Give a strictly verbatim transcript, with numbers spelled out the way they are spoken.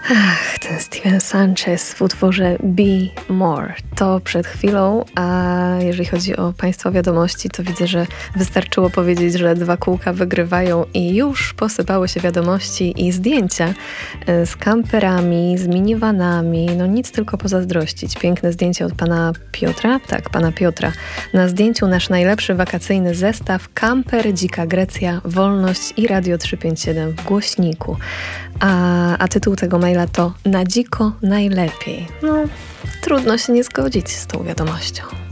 Ach, ten Steven Sanchez w utworze Be More. To przed chwilą, a jeżeli chodzi o Państwa wiadomości, to widzę, że wystarczyło powiedzieć, że dwa kółka wygrywają i już posypały się wiadomości i zdjęcia z kamperami, z minivanami. No nic, tylko pozazdrościć. Piękne zdjęcie od pana Piotra. Tak, pana Piotra. Na zdjęciu nasz najlepszy wakacyjny zestaw: kamper, dzika Grecja, wolność i Radio trzysta pięćdziesiąt siedem w głośniku. A, a tytuł tego maila to Na dziko najlepiej. No, trudno się nie zgodzić z tą wiadomością.